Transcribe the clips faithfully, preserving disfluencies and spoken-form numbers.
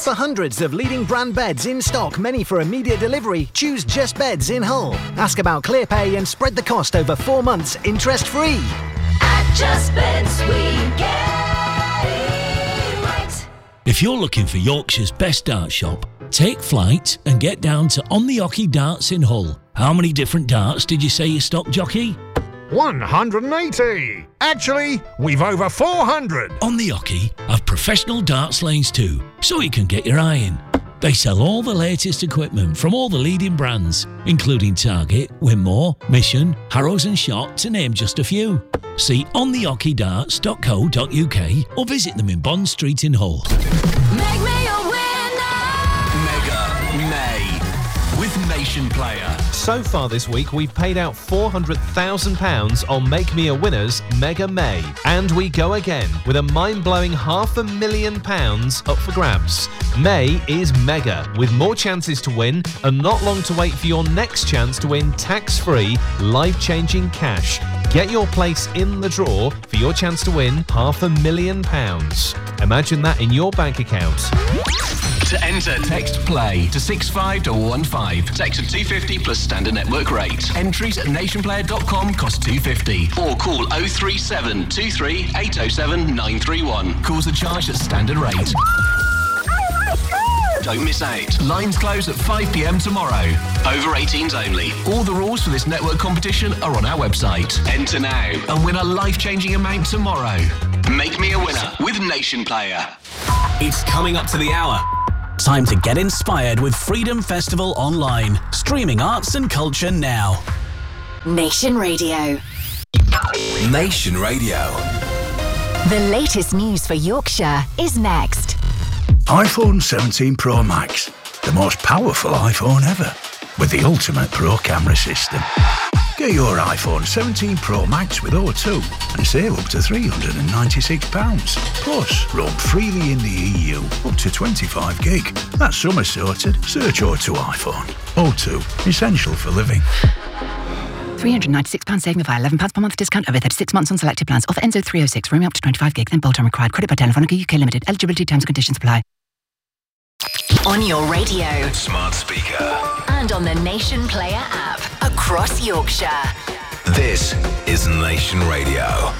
offer hundreds of leading brand beds in stock, many for immediate delivery. Choose Just Beds in Hull. Ask about ClearPay and spread the cost over four months, interest-free. At Just Beds, we get it right. If you're looking for Yorkshire's best dart shop, take flight and get down to On the Hockey Darts in Hull. How many different darts did you say you stock, jockey? one hundred eighty. Actually, we've over four hundred. On the Hockey have professional darts lanes too, so you can get your eye in. They sell all the latest equipment from all the leading brands, including Target, Winmore, Mission, Harrows and Shot, to name just a few. See on the hockey darts dot co dot uk or visit them in Bond Street in Hull. Make me a winner. Mega May with Nation Player. So far this week, we've paid out four hundred thousand pounds on Make Me a Winner's Mega May. And we go again with a mind-blowing half a million pounds up for grabs. May is mega, with more chances to win and not long to wait for your next chance to win tax-free, life-changing cash. Get your place in the draw for your chance to win half a million pounds. Imagine that in your bank account. To enter, text PLAY to six five one one five. Text of two fifty plus standard network rate. Entries at nation player dot com cost two fifty. Or call oh three seven two three eight oh seven nine three one. Calls are charged at standard rate. Don't miss out. Lines close at five p m tomorrow. Over eighteens only. All the rules for this network competition are on our website. Enter now and win a life-changing amount tomorrow. Make me a winner with Nation Player. It's coming up to the hour. Time to get inspired with Freedom Festival Online. Streaming arts and culture now. Nation Radio. Nation Radio. The latest news for Yorkshire is next. iPhone seventeen Pro Max, the most powerful iPhone ever, with the ultimate pro camera system. Get your iPhone seventeen Pro Max with O two and save up to three hundred ninety-six pounds. Plus, roam freely in the E U up to twenty-five gig. That's summer sorted. Search O two iPhone. O two, essential for living. three hundred ninety-six pounds saving via eleven pounds per month discount over thirty-six months on selected plans. Offer ends oh three oh six. Roaming up to twenty-five gig, then bolt-on required. Credit by Telefonica U K Limited. Eligibility terms and conditions apply. On your radio. Smart speaker. And on the Nation Player app. Across Yorkshire. This is Nation Radio.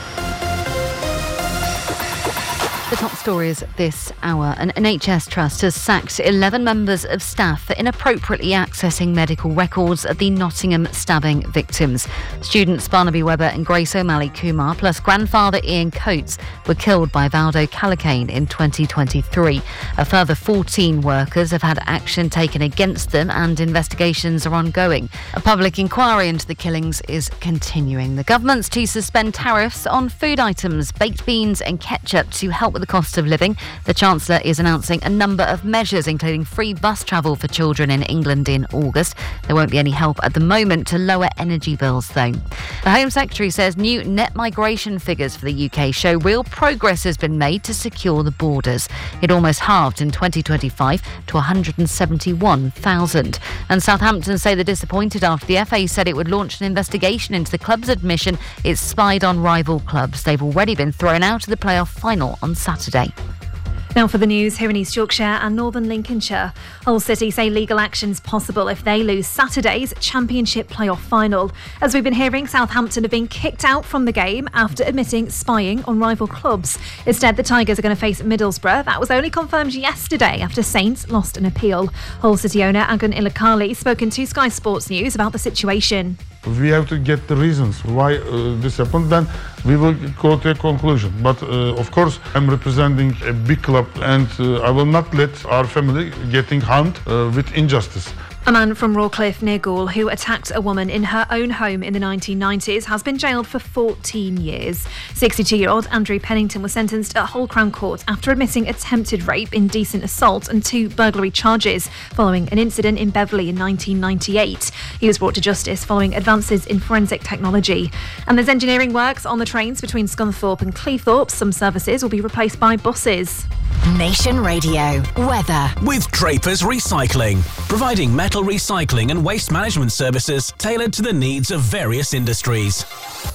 The top stories this hour. An N H S trust has sacked eleven members of staff for inappropriately accessing medical records of the Nottingham stabbing victims. Students Barnaby Webber and Grace O'Malley Kumar, plus grandfather Ian Coates, were killed by Valdo Callacane in twenty twenty-three. A further fourteen workers have had action taken against them and investigations are ongoing. A public inquiry into the killings is continuing. The government's to suspend tariffs on food items, baked beans and ketchup to help with the cost of living. The Chancellor is announcing a number of measures, including free bus travel for children in England in August. There won't be any help at the moment to lower energy bills, though. The Home Secretary says new net migration figures for the U K show real progress has been made to secure the borders. It almost halved in twenty twenty-five to one hundred seventy-one thousand. And Southampton say they're disappointed after the F A said it would launch an investigation into the club's admission it spied on rival clubs. They've already been thrown out of the playoff final on Saturday. Now for the news here in East Yorkshire and Northern Lincolnshire. Hull City say legal action's possible if they lose Saturday's Championship playoff final. As we've been hearing, Southampton have been kicked out from the game after admitting spying on rival clubs. Instead, the Tigers are going to face Middlesbrough. That was only confirmed yesterday after Saints lost an appeal. Hull City owner Agun Ilakali spoken to Sky Sports News about the situation. We have to get the reasons why uh, this happened, then we will go to a conclusion. But uh, of course, I'm representing a big club and uh, I will not let our family getting harmed uh, with injustice. A man from Rawcliffe near Goole who attacked a woman in her own home in the nineteen nineties has been jailed for fourteen years. sixty-two-year-old Andrew Pennington was sentenced at Hull Crown Court after admitting attempted rape, indecent assault and two burglary charges following an incident in Beverley in nineteen ninety-eight. He was brought to justice following advances in forensic technology. And there's engineering works on the trains between Scunthorpe and Cleethorpes. Some services will be replaced by buses. Nation Radio. Weather. With Drapers Recycling, providing metal recycling and waste management services tailored to the needs of various industries.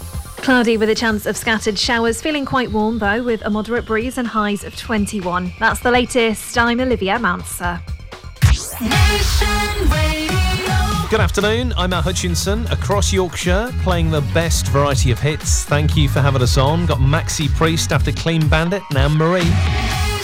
Cloudy with a chance of scattered showers. Feeling quite warm though, with a moderate breeze and highs of twenty-one. That's the latest. I'm Olivia Mounser. Nation Radio. Good afternoon, I'm Matt Hutchinson, across Yorkshire, playing the best variety of hits. Thank you for having us on. Got Maxi Priest after Clean Bandit, now Marie.